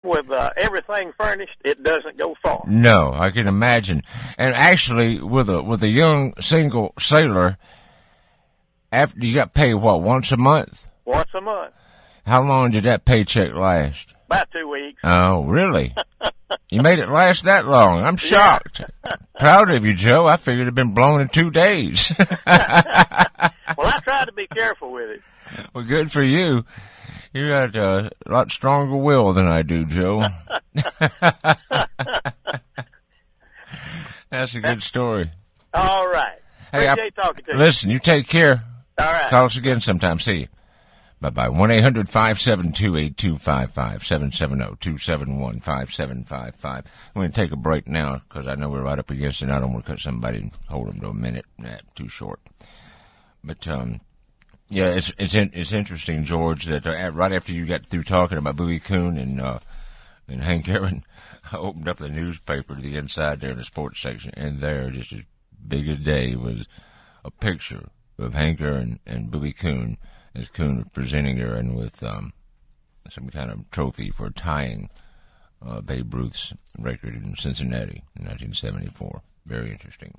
with everything furnished, it doesn't go far. No, I can imagine. And actually, with a young single sailor, after you got paid what, once a month? Once a month. How long did that paycheck last? About 2 weeks. Oh, really? You made it last that long. I'm shocked. Yeah. Proud of you, Joe. I figured it'd been blown in 2 days. Well, I try to be careful with it. Well, good for you. You got a lot stronger will than I do, Joe. That's a good story. All right. Hey, appreciate talking to you. Listen, you take care. All right. Call us again sometime. See you. Bye-bye. 1-800-572-8255, 770-271-5755. I'm going to take a break now because I know we're right up against it. I don't want to cut somebody and hold them to a minute. Too short. But, yeah, it's interesting, George, that right after you got through talking about Bowie Kuhn and Hank Aaron, I opened up the newspaper to the inside there in the sports section, and there, just as big a day, was a picture of Hank Aaron and Bowie Kuhn, as Kuhn was presenting Aaron with some kind of trophy for tying Babe Ruth's record in Cincinnati in 1974. Very interesting.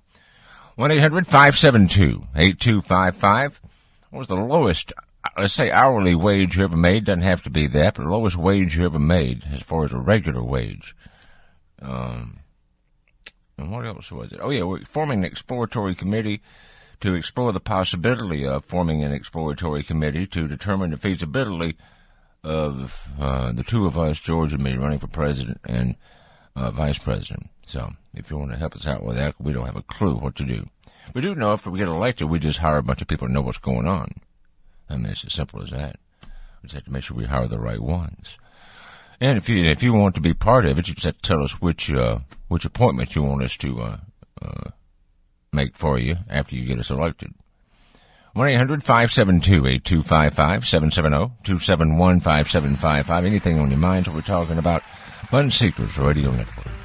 1-800-572-8255. What was the lowest, let's say, hourly wage you ever made? Doesn't have to be that, but the lowest wage you ever made as far as a regular wage. And what else was it? Oh, yeah, we're forming an exploratory committee to explore the possibility of forming an exploratory committee to determine the feasibility of the two of us, George and me, running for president and vice president. So if you want to help us out with that, we don't have a clue what to do. We do know if we get elected, we just hire a bunch of people to know what's going on. I mean, it's as simple as that. We just have to make sure we hire the right ones. And if you want to be part of it, you just have to tell us which appointment you want us to make for you after you get us elected. 1-800-572-8255, 770-271-5755. Anything on your mind, what we're talking about. Fun Seekers Radio Network.